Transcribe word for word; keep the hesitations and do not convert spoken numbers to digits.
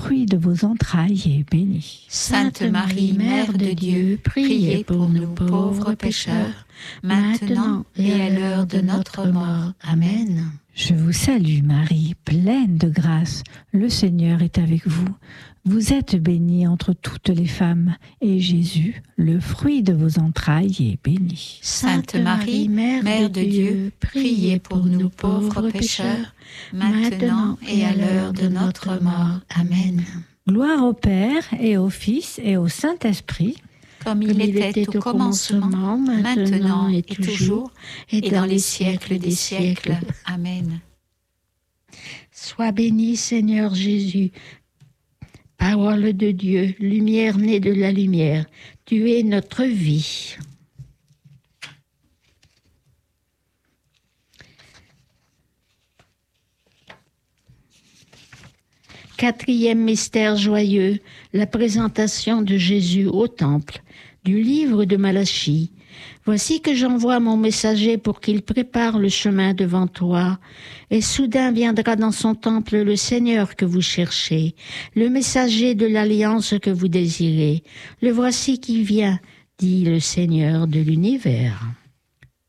fruit de vos entrailles est béni. Sainte Marie, Mère de Dieu, priez pour nous pauvres pécheurs, maintenant et à l'heure de notre mort. Amen. Je vous salue Marie, pleine de grâce, le Seigneur est avec vous. Vous êtes bénie entre toutes les femmes, et Jésus, le fruit de vos entrailles, est béni. Sainte Marie, Mère de Dieu, priez pour nous pauvres pécheurs, maintenant et à l'heure de notre mort. Amen. Gloire au Père, et au Fils, et au Saint-Esprit, comme il était au commencement, maintenant et toujours, et dans les siècles des siècles. Amen. Sois béni, Seigneur Jésus, parole de Dieu, lumière née de la lumière, tu es notre vie. Quatrième mystère joyeux, la présentation de Jésus au temple, du livre de Malachie. Voici que j'envoie mon messager pour qu'il prépare le chemin devant toi. Et soudain viendra dans son temple le Seigneur que vous cherchez, le messager de l'alliance que vous désirez. Le voici qui vient, dit le Seigneur de l'univers.